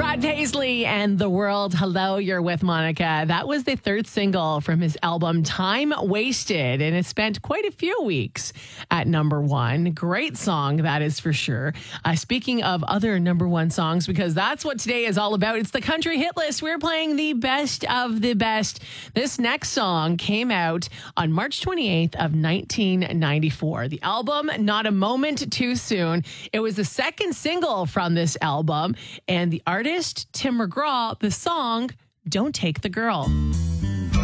Scott Paisley and The World. Hello, you're with Monica. That was the third single from his album Time Wasted, and it spent quite a few weeks at number one. Great song, that is for sure. Speaking of other number one songs, because that's what today is all about. It's the country hit list. We're playing the best of the best. This next song came out on March 28th of 1994. The album, Not a Moment Too Soon. It was the second single from this album, and the artist, Tim McGraw, the song, Don't Take the Girl.